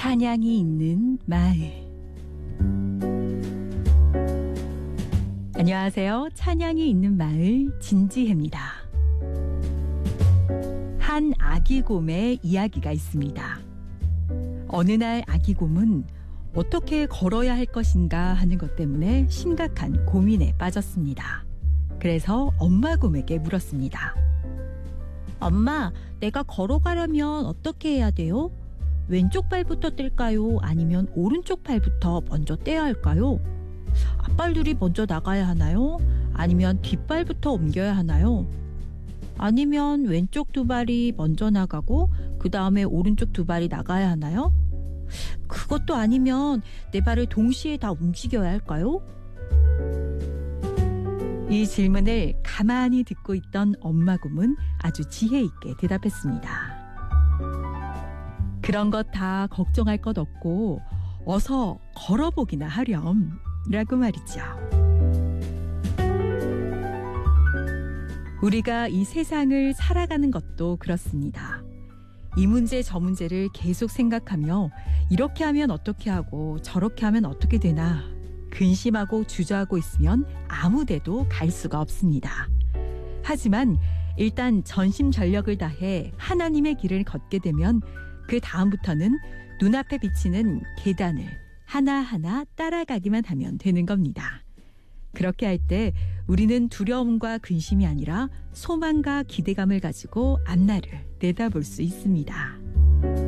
찬양이 있는 마을. 안녕하세요. 찬양이 있는 마을 진지혜입니다. 한 아기곰의 이야기가 있습니다. 어느 날 아기곰은 어떻게 걸어야 할 것인가 하는 것 때문에 심각한 고민에 빠졌습니다. 그래서 엄마 곰에게 물었습니다. 엄마, 내가 걸어가려면 어떻게 해야 돼요? 왼쪽 발부터 뗄까요? 아니면 오른쪽 발부터 먼저 떼야 할까요? 앞발들이 먼저 나가야 하나요? 아니면 뒷발부터 옮겨야 하나요? 아니면 왼쪽 두 발이 먼저 나가고 그 다음에 오른쪽 두 발이 나가야 하나요? 그것도 아니면 내 발을 동시에 다 움직여야 할까요? 이 질문을 가만히 듣고 있던 엄마 곰은 아주 지혜 있게 대답했습니다. 그런 것 다 걱정할 것 없고 어서 걸어보기나 하렴 라고 말이죠. 우리가 이 세상을 살아가는 것도 그렇습니다. 이 문제 저 문제를 계속 생각하며 이렇게 하면 어떻게 하고 저렇게 하면 어떻게 되나 근심하고 주저하고 있으면 아무 데도 갈 수가 없습니다. 하지만 일단 전심전력을 다해 하나님의 길을 걷게 되면 그 다음부터는 눈앞에 비치는 계단을 하나하나 따라가기만 하면 되는 겁니다. 그렇게 할 때 우리는 두려움과 근심이 아니라 소망과 기대감을 가지고 앞날을 내다볼 수 있습니다.